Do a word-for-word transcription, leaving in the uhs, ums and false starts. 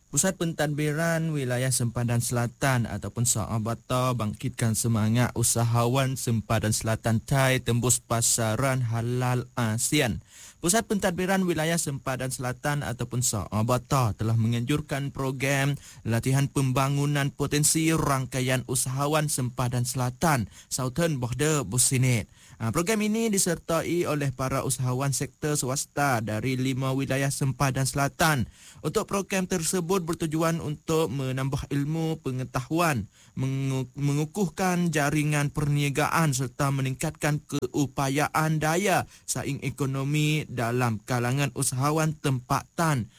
Pusat Pentadbiran Wilayah Sempadan Selatan ataupun Saabata bangkitkan semangat usahawan Sempadan Selatan Thai tembus pasaran halal ASEAN. Pusat Pentadbiran Wilayah Sempadan Selatan ataupun Saabata telah menganjurkan program latihan pembangunan potensi rangkaian usahawan Sempadan Selatan Southern Border Business. Program ini disertai oleh para usahawan sektor swasta dari lima wilayah Sempadan Selatan. Untuk program tersebut bertujuan untuk menambah ilmu pengetahuan, mengukuhkan jaringan perniagaan serta meningkatkan keupayaan daya saing ekonomi dalam kalangan usahawan tempatan